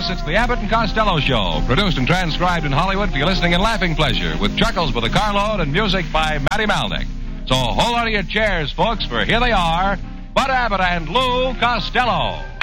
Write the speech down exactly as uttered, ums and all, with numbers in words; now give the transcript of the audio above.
folks, it's the Abbott and Costello Show, produced and transcribed in Hollywood for your listening and laughing pleasure, with chuckles with a carload and music by Matty Malnick. So hold on to your chairs, folks, for here they are, Bud Abbott and Lou Costello.